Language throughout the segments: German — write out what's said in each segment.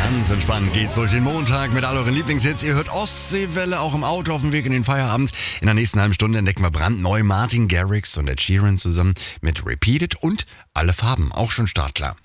Ganz entspannt geht's durch den Montag mit all euren Lieblingshits. Ihr hört Ostseewelle auch im Auto auf dem Weg in den Feierabend. In der nächsten halben Stunde entdecken wir brandneu Martin Garrix und Ed Sheeran zusammen mit Repeat It und Alle Farben, auch schon startklar.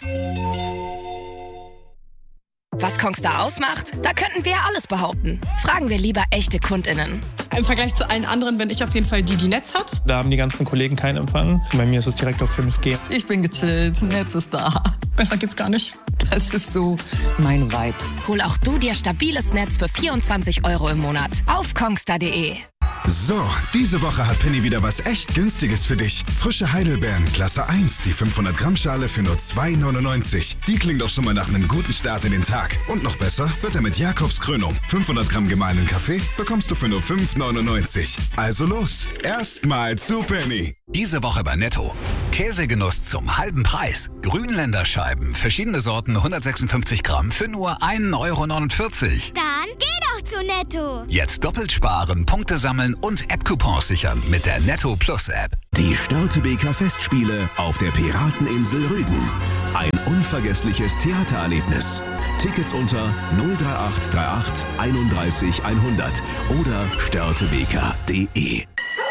Was Kongstar ausmacht? Da könnten wir alles behaupten. Fragen wir lieber echte KundInnen. Im Vergleich zu allen anderen bin ich auf jeden Fall die Netz hat. Da haben die ganzen Kollegen keinen Empfang. Bei mir ist es direkt auf 5G. Ich bin gechillt, Netz ist da. Besser geht's gar nicht. Das ist so mein Vibe. Hol auch du dir stabiles Netz für 24 € im Monat auf kongstar.de. So, diese Woche hat Penny wieder was echt Günstiges für dich. Frische Heidelbeeren, Klasse 1, die 500 Gramm Schale für nur 2,99. Die klingt doch schon mal nach einem guten Start in den Tag. Und noch besser wird er mit Jakobskrönung. 500 Gramm gemahlenen Kaffee bekommst du für nur 5,99. Also los, erstmal zu Penny. Diese Woche bei Netto. Käsegenuss zum halben Preis. Grünländerscheiben, verschiedene Sorten, 156 Gramm für nur 1,49 €. Dann geh doch zu Netto. Jetzt doppelt sparen, Punkte sammeln und App-Coupons sichern mit der Netto Plus App. Die Störtebeker Festspiele auf der Pirateninsel Rügen. Ein unvergessliches Theatererlebnis. Tickets unter 03838 31 100 oder störtebeker.de.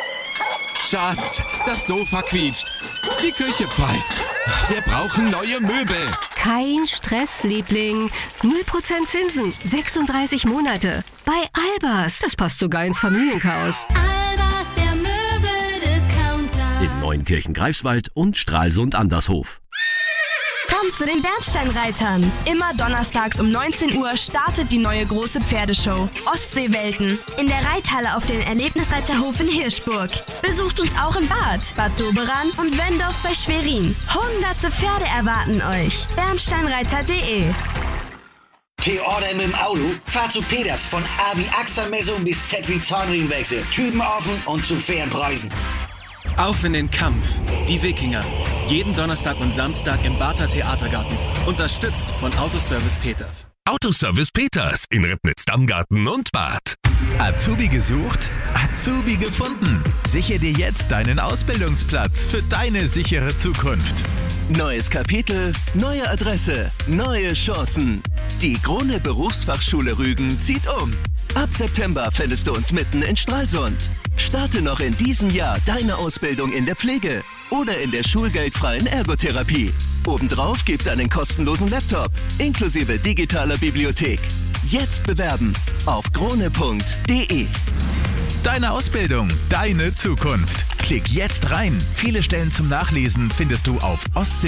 Schatz, das Sofa quietscht. Die Küche pfeift. Wir brauchen neue Möbel. Kein Stress, Liebling. 0% Zinsen, 36 Monate. Bei Albers. Das passt sogar ins Familienchaos. Albers, der Möbeldiscounter. In Neuenkirchen Greifswald und Stralsund Andershof. Kommt zu den Bernsteinreitern. Immer donnerstags um 19 Uhr startet die neue große Pferdeshow Ostseewelten in der Reithalle auf dem Erlebnisreiterhof in Hirschburg. Besucht uns auch in Bad Doberan und Wendorf bei Schwerin. Hunderte Pferde erwarten euch. Bernsteinreiter.de. T-Order mit dem Auto? Fahr zu Peters von A wie Achsermessung bis Z wie Zahnriemenwechsel. Typen offen und zu fairen Preisen. Auf in den Kampf. Die Wikinger. Jeden Donnerstag und Samstag im Barther Theatergarten. Unterstützt von Autoservice Peters. Autoservice Peters in Ribnitz-Dammgarten und Bad. Azubi gesucht? Azubi gefunden. Sichere dir jetzt deinen Ausbildungsplatz für deine sichere Zukunft. Neues Kapitel, neue Adresse, neue Chancen. Die Krone Berufsfachschule Rügen zieht um. Ab September findest du uns mitten in Stralsund. Starte noch in diesem Jahr deine Ausbildung in der Pflege oder in der schulgeldfreien Ergotherapie. Obendrauf gibt's einen kostenlosen Laptop inklusive digitaler Bibliothek. Jetzt bewerben auf krone.de. Deine Ausbildung, deine Zukunft. Klick jetzt rein. Viele Stellen zum Nachlesen findest du auf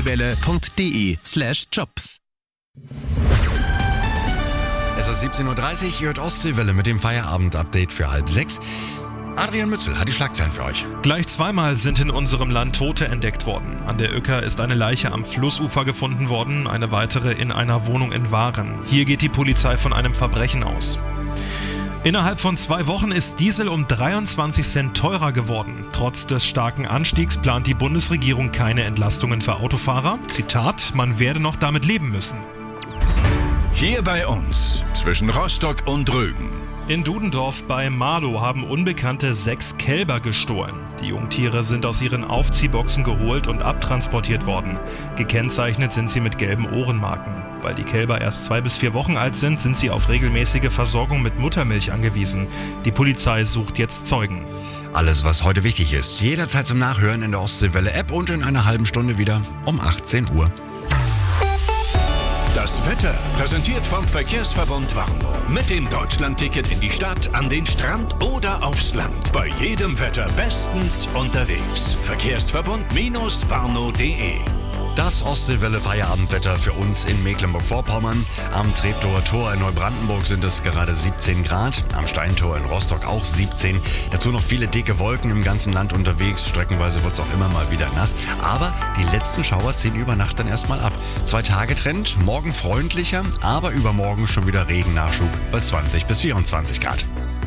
ostseewelle.de/jobs. Es ist 17:30 Uhr, ihr hört Ostseewelle mit dem Feierabend-Update für 5:30. Adrian Mützel hat die Schlagzeilen für euch. Gleich zweimal sind in unserem Land Tote entdeckt worden. An der Öcker ist eine Leiche am Flussufer gefunden worden, eine weitere in einer Wohnung in Waren. Hier geht die Polizei von einem Verbrechen aus. Innerhalb von 2 Wochen ist Diesel um 23 Cent teurer geworden. Trotz des starken Anstiegs plant die Bundesregierung keine Entlastungen für Autofahrer. Zitat, man werde noch damit leben müssen. Hier bei uns, zwischen Rostock und Rügen. In Dudendorf bei Marlow haben Unbekannte 6 Kälber gestohlen. Die Jungtiere sind aus ihren Aufziehboxen geholt und abtransportiert worden. Gekennzeichnet sind sie mit gelben Ohrenmarken. Weil die Kälber erst 2 bis 4 Wochen alt sind, sind sie auf regelmäßige Versorgung mit Muttermilch angewiesen. Die Polizei sucht jetzt Zeugen. Alles, was heute wichtig ist, jederzeit zum Nachhören in der Ostseewelle-App und in einer halben Stunde wieder um 18 Uhr. Das Wetter präsentiert vom Verkehrsverbund Warnow. Mit dem Deutschlandticket in die Stadt, an den Strand oder aufs Land. Bei jedem Wetter bestens unterwegs. Verkehrsverbund-warnow.de. Das Ostseewelle-Feierabendwetter für uns in Mecklenburg-Vorpommern. Am Treptower Tor in Neubrandenburg sind es gerade 17 Grad. Am Steintor in Rostock auch 17. Dazu noch viele dicke Wolken im ganzen Land unterwegs. Streckenweise wird es auch immer mal wieder nass. Aber die letzten Schauer ziehen über Nacht dann erstmal ab. 2-Tage-Trend, morgen freundlicher, aber übermorgen schon wieder Regennachschub bei 20 bis 24 Grad.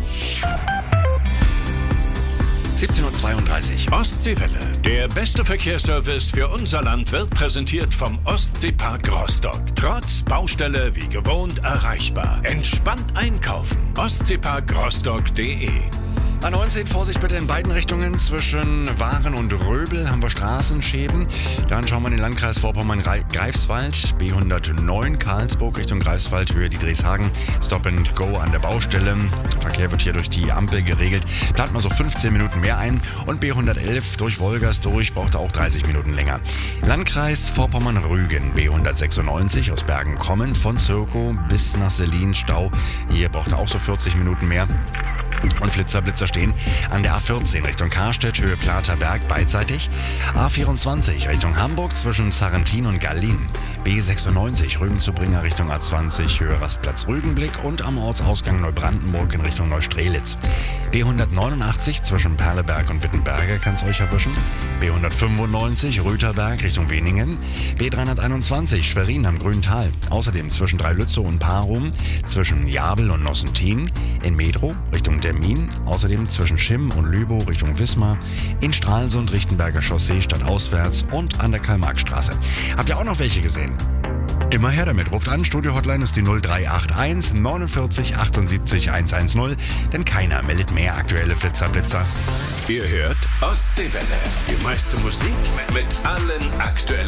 17:32 Uhr. Ostseewelle. Der beste Verkehrsservice für unser Land wird präsentiert vom Ostseepark Rostock. Trotz Baustelle wie gewohnt erreichbar. Entspannt einkaufen. Ostseeparkrostock.de. A19, Vorsicht bitte in beiden Richtungen. Zwischen Waren und Röbel haben wir Straßenschäden. Dann schauen wir in den Landkreis Vorpommern-Greifswald. B109 Karlsburg Richtung Greifswald, Höhe Dietrichshagen. Stop and Go an der Baustelle. Der Verkehr wird hier durch die Ampel geregelt. Plant mal so 15 Minuten mehr ein. Und B111 durch Wolgast durch, braucht auch 30 Minuten länger. Landkreis Vorpommern-Rügen. B196 aus Bergen kommen von Zirkow bis nach Selin Stau. Hier braucht er auch so 40 Minuten mehr. Und Blitzer stehen an der A14 Richtung Karstedt, Höhe Platerberg beidseitig. A24 Richtung Hamburg zwischen Sarrentin und Gallin. B96 Rügen-Zubringer Richtung A20, Höhe Rastplatz Rügenblick und am Ortsausgang Neubrandenburg in Richtung Neustrelitz. B189 zwischen Perleberg und Wittenberge kann es euch erwischen. B195 Rüterberg Richtung Weningen. B321 Schwerin am Grüntal. Außerdem zwischen Dreilützow und Parum, zwischen Jabel und Nossentin. In Medrow Richtung Demmin. Außerdem zwischen Schimm und Lübow Richtung Wismar. In Stralsund Richtenberger Chaussee stadtauswärts und an der Karl-Marx-Straße. Habt ihr auch noch welche gesehen? Immer her damit. Ruft an. Studio-Hotline ist die 0381 49 78 110. Denn keiner meldet mehr aktuelle Flitzer. Ihr hört Ostseewelle. Die meiste Musik mit allen aktuellen